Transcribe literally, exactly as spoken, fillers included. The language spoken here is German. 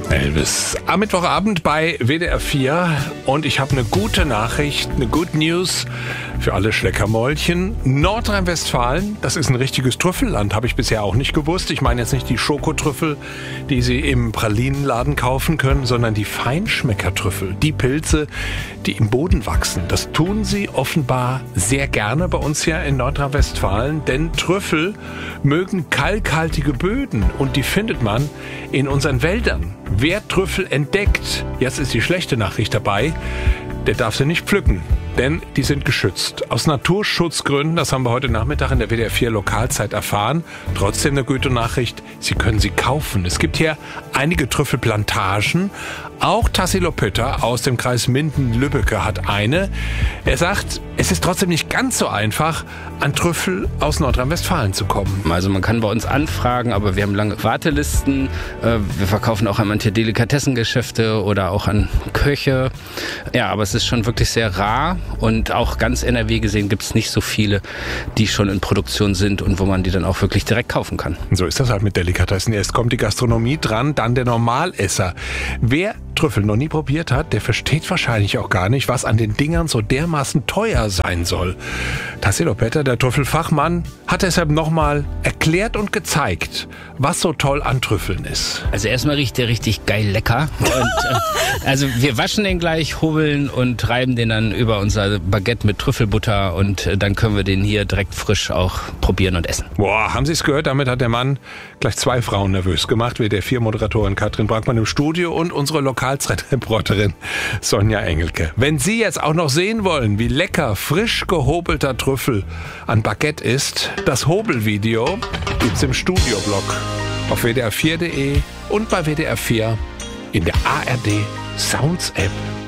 Elvis. Am Mittwochabend bei W D R vier und ich habe eine gute Nachricht, eine Good News für alle Schleckermäulchen. Nordrhein-Westfalen, das ist ein richtiges Trüffelland, habe ich bisher auch nicht gewusst. Ich meine jetzt nicht die Schokotrüffel, die Sie im Pralinenladen kaufen können, sondern die Feinschmeckertrüffel, die Pilze, die im Boden wachsen. Das tun sie offenbar sehr gerne bei uns hier in Nordrhein-Westfalen, denn Trüffel mögen kalkhaltige Böden und die findet man in unseren Wäldern. Wer Trüffel entdeckt, jetzt ist die schlechte Nachricht dabei, der darf sie nicht pflücken, denn die sind geschützt. Aus Naturschutzgründen, das haben wir heute Nachmittag in der W D R vier Lokalzeit erfahren. Trotzdem eine gute Nachricht, Sie können sie kaufen. Es gibt hier einige Trüffelplantagen. Auch Tassilo Pütter aus dem Kreis Minden-Lübbecke hat eine. Er sagt, es ist trotzdem nicht ganz so einfach, an Trüffel aus Nordrhein-Westfalen zu kommen. Also man kann bei uns anfragen, aber wir haben lange Wartelisten. Wir verkaufen auch an manche Delikatessengeschäfte oder auch an Köche. Ja, aber es ist schon wirklich sehr rar und auch ganz N R W gesehen gibt es nicht so viele, die schon in Produktion sind und wo man die dann auch wirklich direkt kaufen kann. So ist das halt mit Delikatessen. Erst kommt die Gastronomie dran, dann der Normalesser. Wer Trüffel noch nie probiert hat, der versteht wahrscheinlich auch gar nicht, was an den Dingern so dermaßen teuer sein soll. Tassilo Pütter, der Trüffelfachmann, hat deshalb nochmal erklärt und gezeigt, was so toll an Trüffeln ist. Also erstmal riecht der richtig geil lecker. Und, äh, also wir waschen den gleich, hobeln und reiben den dann über unser Baguette mit Trüffelbutter und äh, dann können wir den hier direkt frisch auch probieren und essen. Boah, haben Sie es gehört? Damit hat der Mann gleich zwei Frauen nervös gemacht. W D R vier Moderatorin Katrin Brackmann im Studio und unsere Lokalzeitreporterin Sonja Engelke. Wenn Sie jetzt auch noch sehen wollen, wie lecker frisch gehobelter Trüffel an Baguette ist, das Hobelvideo gibt's im Studioblog auf w d r vier punkt d e und bei W D R vier in der A R D Sounds App.